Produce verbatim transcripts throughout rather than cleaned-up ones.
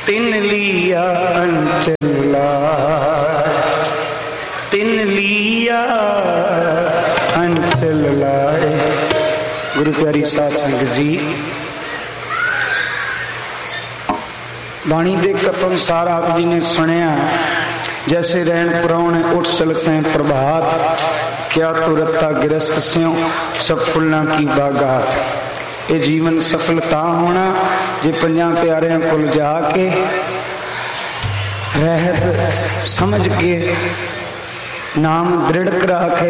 तिन लिया अंचला, तिन लिया अंचल लाए। गुरु प्यारी साध संगत जी, बाणी दे कथन सार आप जी ने सुनिया। जैसे रैन पुराण उठ चल से प्रभात, क्या तुरता गिरस्त स्यों सब फुल्लां की बागात। ये जीवन सफलता होना जे पंजां प्यारियां कोल जाके रहत समझ के नाम दृढ़ करा के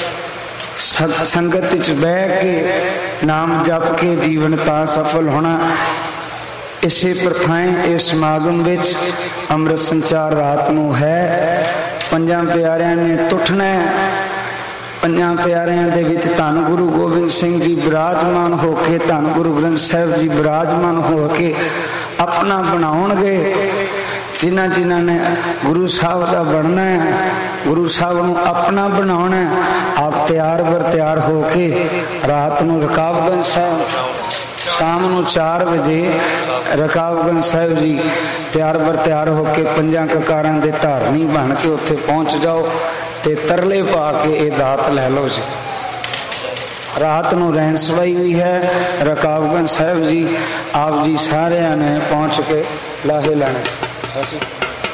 संगत च बह के नाम जप के जीवन ता सफल होना। इसे प्रथाएं इस समागम विच अमृत संचार रात नूं है। पंजां प्यारियां ने तुठना, पंजां प्यारियां दे विच धन गुरु गोबिंद सिंह जी विराजमान होके, धन गुरु ग्रंथ साहिब जी विराजमान होके अपना बनाउणगे। जिन्हां जिन्हां ने गुरु साहब दा बनना है, गुरु साहब नूं अपना बनाउणा है, आप तैयार बर तैयार होके रात नूं रकाबगंज साहब, शाम नूं चार बजे रकाबगंज साहिब जी तैयार बर तैयार होके पंजां ककारां दे धारनी बन के उत्थे पहुंच जाओ ते तरले पा के ये दात लै लो जी। रात नूं रैन सवाई हुई है रकाबगंज साहिब जी, आप जी सारिਆਂ ने पहुंच के लाहे लाने।